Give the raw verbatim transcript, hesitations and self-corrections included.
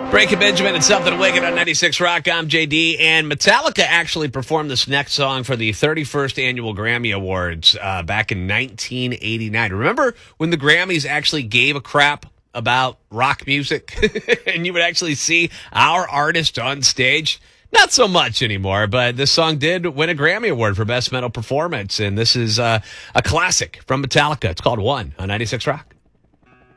Breaking Benjamin and Something to Wake It on ninety-six Rock. I'm J D, and Metallica actually performed this next song for the thirty-first Annual Grammy Awards uh, back in nineteen eighty-nine. Remember when the Grammys actually gave a crap about rock music and you would actually see our artist on stage? Not so much anymore, but this song did win a Grammy Award for Best Metal Performance, and this is uh, a classic from Metallica. It's called One on ninety-six Rock.